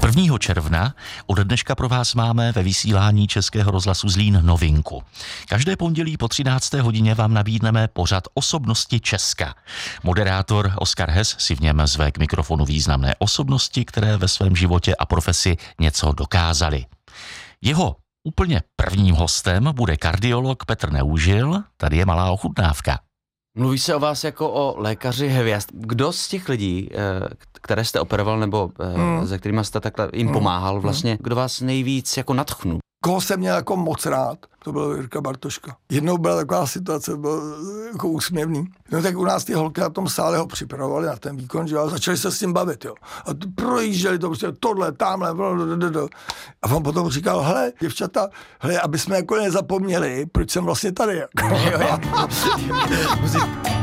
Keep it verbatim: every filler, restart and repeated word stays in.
prvního června od dneška pro vás máme ve vysílání Českého rozhlasu Zlín novinku. Každé pondělí po třinácté hodině vám nabídneme pořad Osobnosti Česka. Moderátor Oskar Hes si v něm zve k mikrofonu významné osobnosti, které ve svém životě a profesi něco dokázaly. Jeho úplně prvním hostem bude kardiolog Petr Neužil. Tady je malá ochutnávka. Mluví se o vás jako o lékaři hvězd. Kdo z těch lidí, které jste operoval nebo hmm. se kterými jste takhle jim pomáhal vlastně, kdo vás nejvíc jako nadchnul? Koho jsem měl jako moc rád, to byl Jirka Bartoška. Jednou byla taková situace, byl jako úsměvný. No tak u nás ty holky na tom sále ho připravovali na ten výkon, že jo, začali se s tím bavit, jo. A projížděli to prostě tohle, tamhle, a on potom říkal, hele, děvčata, hele, aby jsme jako nezapomněli, proč jsem vlastně tady, jako.